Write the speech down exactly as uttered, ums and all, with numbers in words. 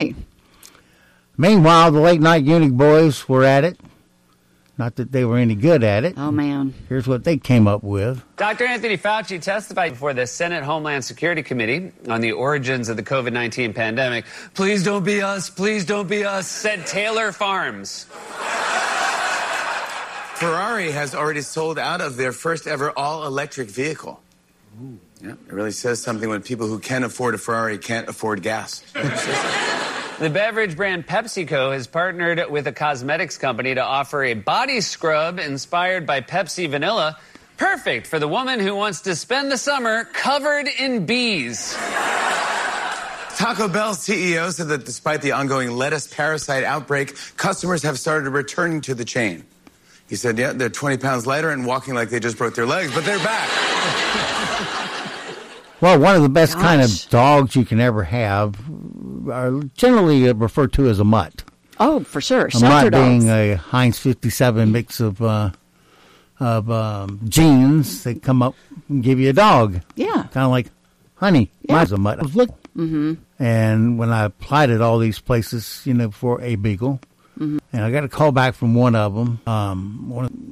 Meanwhile, the late night Unique boys were at it. Not that they were any good at it. Oh, man. Here's what they came up with. Doctor Anthony Fauci testified before the Senate Homeland Security Committee on the origins of the COVID nineteen pandemic. Please don't be us. Please don't be us, said Taylor Farms. Ferrari has already sold out of their first ever all-electric vehicle. Ooh. Yeah, it really says something when people who can afford a Ferrari can't afford gas. The beverage brand PepsiCo has partnered with a cosmetics company to offer a body scrub inspired by Pepsi Vanilla, perfect for the woman who wants to spend the summer covered in bees. Taco Bell's C E O said that despite the ongoing lettuce parasite outbreak, customers have started returning to the chain. He said, yeah, they're twenty pounds lighter and walking like they just broke their legs, but they're back. Well, one of the best Gosh. kind of dogs you can ever have are generally referred to as a mutt. Oh, for sure. A Shelter mutt dogs. being a Heinz fifty-seven mix of uh, of um, genes that come up and give you a dog. Yeah. Kind of like honey. Yeah. Mine's a mutt. I was looking, Mm-hmm. and when I applied at all these places, you know, for a beagle, Mm-hmm. and I got a call back from one of them. Um, one of